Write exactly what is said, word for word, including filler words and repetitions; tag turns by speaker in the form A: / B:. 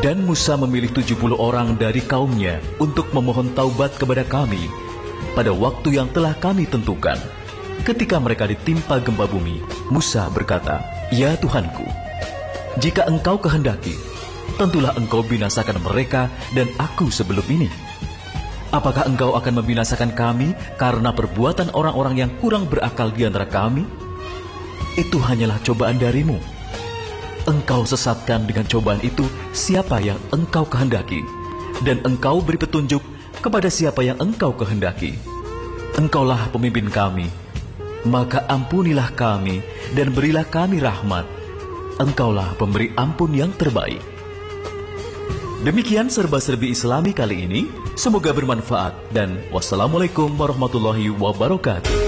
A: Dan Musa memilih tujuh puluh orang dari kaumnya untuk memohon taubat kepada kami pada waktu yang telah kami tentukan. Ketika mereka ditimpa gempa bumi, Musa berkata, "Ya Tuhanku, jika engkau kehendaki, tentulah engkau binasakan mereka dan aku sebelum ini. Apakah engkau akan membinasakan kami karena perbuatan orang-orang yang kurang berakal di antara kami? Itu hanyalah cobaan darimu. Engkau sesatkan dengan cobaan itu siapa yang engkau kehendaki, dan engkau beri petunjuk kepada siapa yang engkau kehendaki. Engkaulah pemimpin kami, maka ampunilah kami dan berilah kami rahmat. Engkaulah pemberi ampun yang terbaik." Demikian serba-serbi Islami kali ini. Semoga bermanfaat dan wassalamualaikum warahmatullahi wabarakatuh.